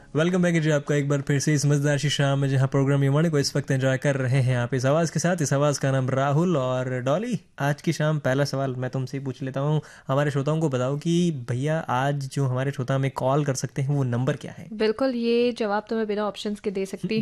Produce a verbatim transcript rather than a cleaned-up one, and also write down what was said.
Welcome back जी आपका एक बार फिर से इस मजेदार सी शाम में, जहां प्रोग्राम युवाणी को इस वक्त एंजॉय कर रहे हैं आप इस आवाज़ के साथ। इस आवाज़ का नाम राहुल और डॉली। आज की शाम पहला सवाल मैं तुमसे ही पूछ लेता हूँ। हमारे श्रोताओं को बताओ कि भैया आज जो हमारे श्रोता हमें कॉल कर सकते हैं वो नंबर क्या है। बिल्कुल, ये जवाब तो मैं बिना ऑप्शंस के दे सकती